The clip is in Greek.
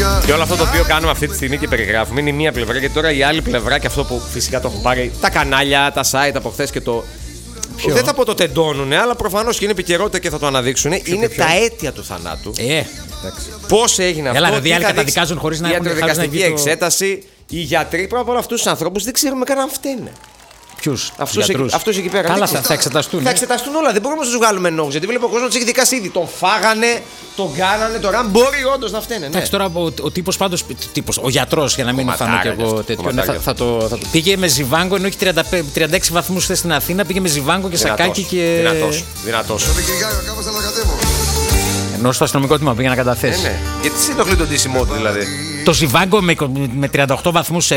Και όλο αυτό το οποίο κάνουμε αυτή τη στιγμή και περιγράφουμε είναι η μία πλευρά. Γιατί τώρα η άλλη πλευρά, και αυτό που φυσικά το έχουν πάρει τα κανάλια, τα site από χθες και το. Ποιο? Δεν θα πω το τεντώνουνε, αλλά προφανώς και είναι επικαιρότητα και θα το αναδείξουν. Είναι τα αίτια του θανάτου. Πώς έγινε αυτό. Δηλαδή οι άλλοι καταδικάζουν χωρίς να έχουν ιατροδικαστική εξέταση. Οι γιατροί, πρώτα απ' όλα αυτούς τους ανθρώπους δεν ξέρουμε καν αν φταίνε. Ποιους? Αυτούς εκεί πέρα. Καλά, θα εξεταστούν. Θα εξεταστούν όλα. Δεν μπορούμε να τους βγάλουμε νόμους. Γιατί βλέπω ο κόσμος τους έχει δικάσει ήδη. Τον φάγανε, τον κάνανε. Τώρα μπορεί όντως να φταίνε. Εντάξει, τώρα ο τύπος πάντως. Ο γιατρός, για να μην φανώ κι εγώ τέτοιο. Θα το πήγε με ζιβάγκο, ενώ έχει 36 βαθμούς χθες στην Αθήνα. Πήγε με ζιβάγκο και σακάκι και. Δυνατός. Ενώ στο αστυνομικό τμήμα πήγε να καταθέσει. Γιατί συνοχλεί τον τίσιμό του δηλαδή. Το ζιβάγκο με 38 βαθμούς